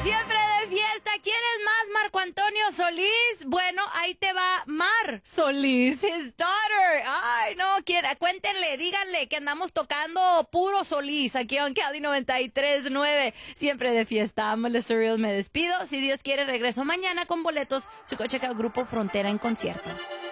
Siempre de fiesta. ¿Quieres más, Marco Antonio Solís? Bueno, ahí te va Mar Solís, his daughter. Ay, no, cuéntenle, díganle que andamos tocando puro Solís aquí en Cali 93.9. Siempre de fiesta. Amale Surreal, me despido. Si Dios quiere, regreso mañana con boletos. Su coche al Grupo Frontera en concierto.